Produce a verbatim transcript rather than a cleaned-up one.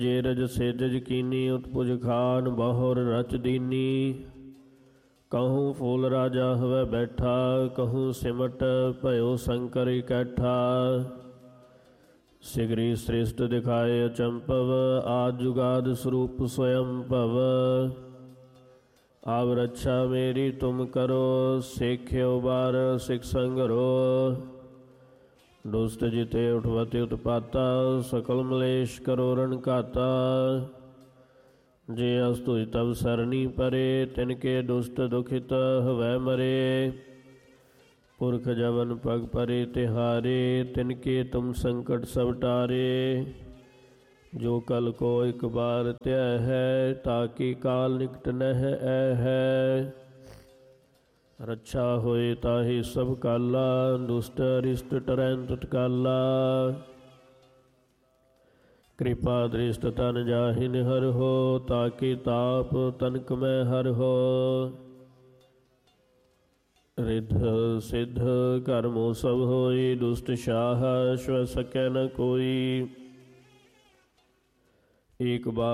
ਜੇ ਰਜ ਸੇਜਜ ਕੀਨੀ ਉਤਪੁਜ ਖਾਨ ਬਹੁਰ ਰਚ ਦੀਨੀ। कहूँ फूल राजा हवै बैठा कहूँ सिमट भयो शंकर इकट्ठा। सिगरी श्रेष्ठ दिखाए अचंपव आज जुगाद स्वरूप स्वयं भव। आव रक्षा मेरी तुम करो सेख्यो बार सिख संगरो। दुष्ट जिते उठवते उत्पाता सकल मलेश करो रण घाता। जे अस्तुज तब सरनी परे तिनके दुष्ट दुखित हवै मरे। पुरख जवन पग परे तिहारे तिनके तुम संकट सब टारे। जो कल को एक बार त्याय है ताकि काल निकट नह ऐ है। रक्षा होए ताहि सब काला दुष्ट अरिष्ट टरैन तत्काला। कृपा दृष्ट तन जाहिन हर हो ताकि ताप तनक में हर हो। रिद्ध सिद्ध कर्मो सब होई दुष्ट शाह श्व सकै न कोई। एक बार